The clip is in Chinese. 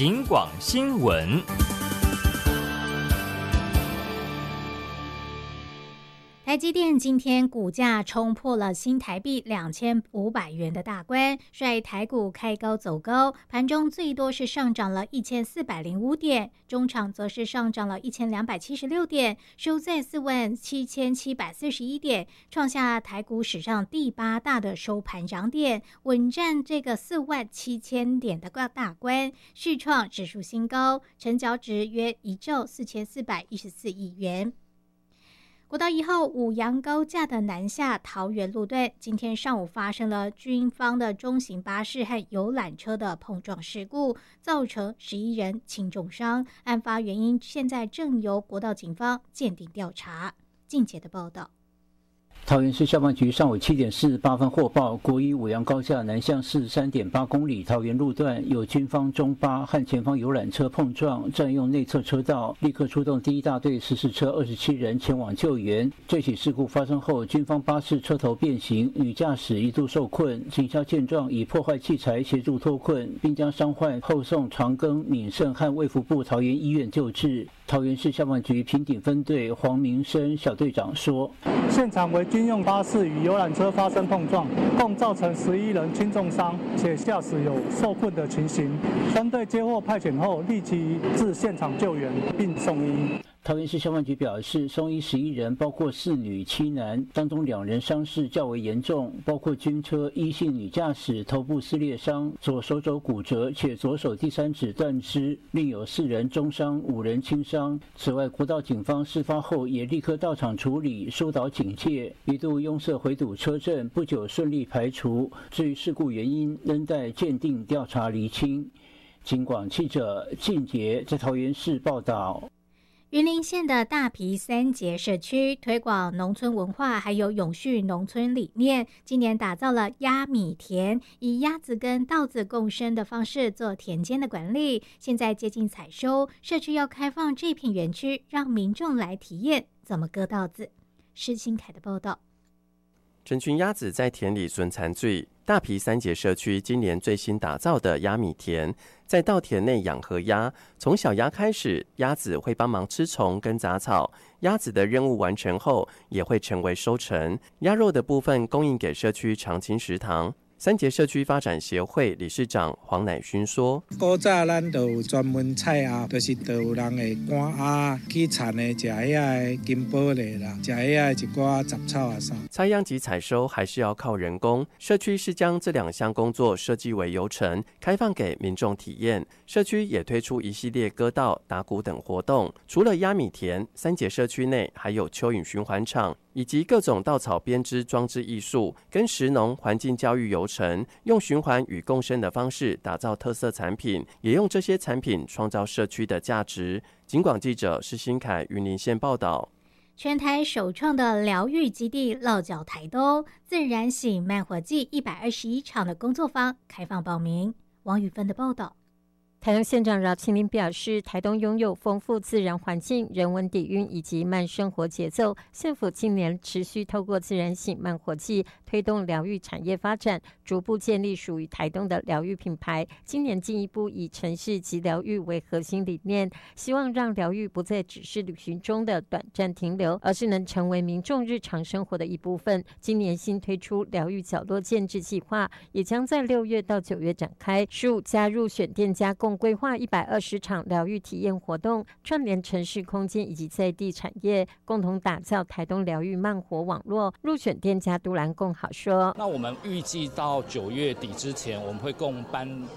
警广新闻。 台积电今天股价冲破了新台币2500元的大关，率台股开高走高，盘中最多是上涨了1405点，中场则是上涨了1276点，收在47741点，创下台股史上第8大的收盘涨点，稳占这个47000点的大关，续创指数新高，成交值约1兆4414亿元。国道1号五杨高架的南下桃园路段，今天上午发生了军方的中型巴士和游览车的碰撞事故，造成11人轻重伤。案发原因现在正由国道警方鉴定调查。静杰的报道。 桃园市消防局上午7点48分获报，国一五杨高架南向43.8公里桃园路段有军方中巴和前方游览车碰撞，占用内侧车道，立刻出动第1大队14车27人前往救援。这起事故发生后，军方巴士车头变形，女驾驶一度受困，警消见状以破坏器材协助脱困，并将伤患后送长庚、闽盛和卫福部桃园医院救治。桃园市消防局平顶分队黄明生小队长说， 现场为军用巴士与游览车发生碰撞，共造成11人轻重伤，且驾驶有受困的情形。分队接获派遣后，立即至现场救援并送医。 桃园市消防局表示，送医11人，包括4女7男，当中2人伤势较为严重，包括军车一姓女驾驶头部撕裂伤，左手肘骨折，且左手第3指断肢，另有4人中伤，5人轻伤。此外，国道警方事发后也立刻到场处理，疏导警戒，一度拥塞回堵车阵，不久顺利排除。至于事故原因，仍待鉴定调查厘清。警广记者靳杰在桃园市报道。 云林县的大埤三节社区推广农村文化还有永续农村理念，今年打造了鸭米田，以鸭子跟稻子共生的方式做田间的管理。现在接近采收，社区要开放这片园区，让民众来体验怎么割稻子。施新凯的报道。 整群鸭子在田里孙残醉。大埤三节社区今年最新打造的鸭米田，在稻田内养禾鸭，从小鸭开始，鸭子会帮忙吃虫跟杂草。鸭子的任务完成后，也会成为收成。鸭肉的部分供应给社区长青食堂。三节社区发展协会理事长黄乃勋说：“ 古早咱就有专门菜鸭，就是就有人会赶鸭去田的食遐金宝类啦，食遐一寡杂草啊啥。 采样及采收还是要靠人工。社区是将这2项工作设计为游程，开放给民众体验。社区也推出一系列割稻、打鼓等活动。除了鸭米田，三节社区内还有蚯蚓循环场。”以及各种稻草编织装置艺术，跟食农环境教育游程，用循环与共生的方式打造特色产品，也用这些产品创造社区的价值。警广记者施新凯云林县报道。 全台首创的疗愈基地落脚台东，自然醒慢活季121场的工作坊开放报名。王宇芬的报道。 台东县长饶庆林表示，台东拥有丰富自然环境、人文底蕴以及慢生活节奏。县府近年持续透过自然醒慢活季，推动疗愈产业发展，逐步建立属于台东的疗愈品牌。今年进一步以城市及疗愈为核心理念，希望让疗愈不再只是旅行中的短暂停留，而是能成为民众日常生活的一部分。今年新推出疗愈角落建制计划，也将在6月到9月展开。15加入选店家共规划120场疗愈体验活动，串联城市空间以及在地产业，共同打造台东疗愈慢活网络。入选店家杜兰贡好说：“ 那我们预计到9月底之前，我们会共颁